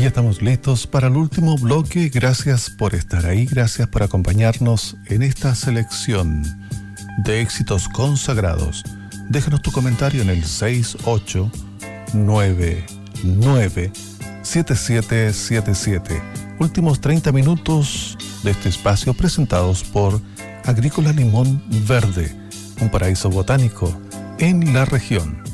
estamos listos para el último bloque. Gracias por estar ahí, gracias por acompañarnos en esta selección de éxitos consagrados. Déjanos tu comentario en el 68997777. Últimos 30 minutos de este espacio presentados por Agrícola Limón Verde, un paraíso botánico en la región.